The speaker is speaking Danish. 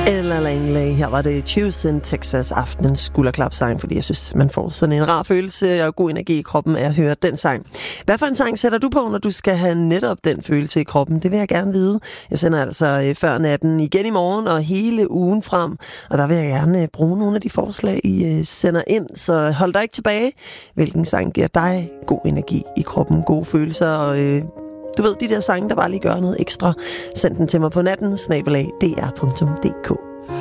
Ella Langley. Her var det Tuesday Texas aftenens skulderklapsang, fordi jeg synes, man får sådan en rar følelse og god energi i kroppen af at høre den sang. Hvad for en sang sætter du på, når du skal have netop den følelse i kroppen? Det vil jeg gerne vide. Jeg sender altså før natten igen i morgen og hele ugen frem, og der vil jeg gerne bruge nogle af de forslag, I sender ind, så hold dig ikke tilbage. Hvilken sang giver dig god energi i kroppen, gode følelser og du ved, de der sange, der bare lige gør noget ekstra. Send den til mig på natten, @dr.dk.